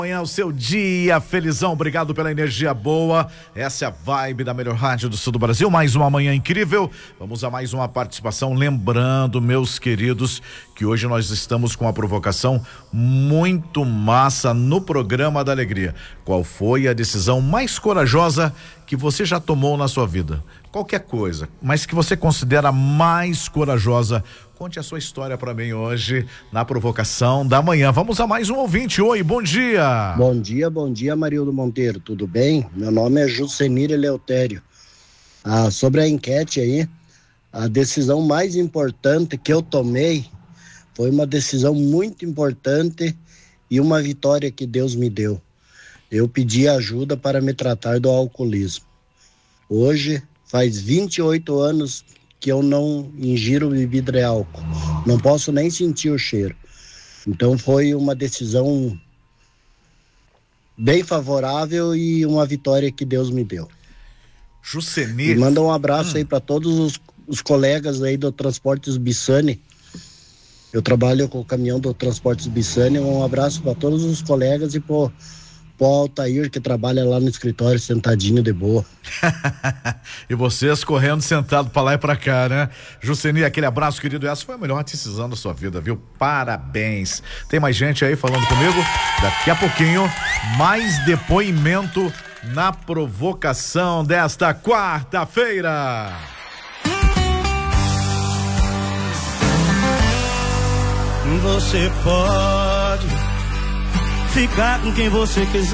Amanhã é o seu dia, felizão, obrigado pela energia boa, essa é a vibe da melhor rádio do sul do Brasil, mais uma manhã incrível, vamos a mais uma participação, lembrando, meus queridos, que hoje nós estamos com uma provocação muito massa no programa da alegria. Qual foi a decisão mais corajosa que você já tomou na sua vida? Qualquer coisa, mas que você considera mais corajosa. Conte a sua história para mim hoje na provocação da manhã. Vamos a mais um ouvinte. Oi, bom dia. Bom dia, Marildo Monteiro. Tudo bem? Meu nome é Jusenir Eleutério. Sobre a enquete aí, a decisão mais importante que eu tomei foi uma decisão muito importante e uma vitória que Deus me deu. Eu pedi ajuda para me tratar do alcoolismo. Hoje, faz 28 anos que eu não ingiro bebida de álcool. Não posso nem sentir o cheiro. Então foi uma decisão bem favorável e uma vitória que Deus me deu. Jusenir. E manda um abraço aí para todos os colegas aí do Transportes Bissani. Eu trabalho com o caminhão do Transportes Bissani. Um abraço para todos os colegas e pro Altair, que trabalha lá no escritório sentadinho de boa. E vocês correndo sentado pra lá e pra cá, né? Jusenir, aquele abraço, querido. Essa foi a melhor decisão da sua vida, viu? Parabéns. Tem mais gente aí falando comigo? Daqui a pouquinho, mais depoimento na provocação desta quarta-feira. Você pode ficar com quem você quiser.